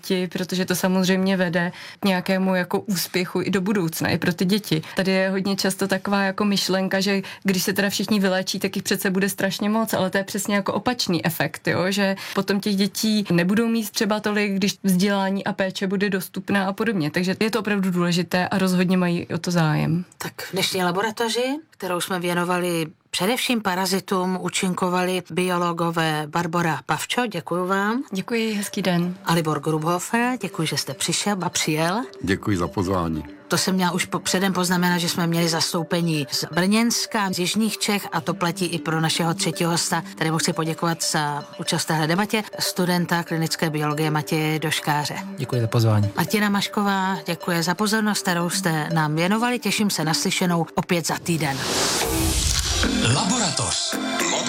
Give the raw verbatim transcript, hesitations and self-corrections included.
protože to samozřejmě vede k nějakému jako úspěchu i do budoucna, i pro ty děti. Tady je hodně často taková jako myšlenka, že když se teda všichni vyléčí, tak jich přece bude strašně moc, ale to je přesně jako opačný efekt, jo? Že potom těch dětí nebudou mít třeba tolik, když vzdělání a péče bude dostupná a podobně. Takže je to opravdu důležité a rozhodně mají o to zájem. Tak v dnešní laboratoři, kterou jsme věnovali především parazitům, účinkovali biologové Barbora Pavčo, děkuji vám. Děkuji, hezký den. A Libor Grubhofer, děkuji, že jste přišel a přijel. Děkuji za pozvání. To jsem měla už po, předem poznamenat, že jsme měli zastoupení z Brněnska, z jižních Čech a to platí i pro našeho třetího hosta, kterému chci poděkovat za účast v téhle debatě, studenta klinické biologie Matěje Doškáře. Děkuji za pozvání. Martina Mašková, děkuji za pozornost, kterou jste nám věnovali. Těším se na slyšenou opět za týden. Laboratoř.